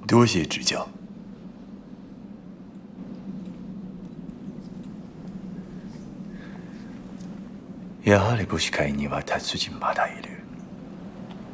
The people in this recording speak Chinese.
多谢指教。やはり武士会には達人まだいる。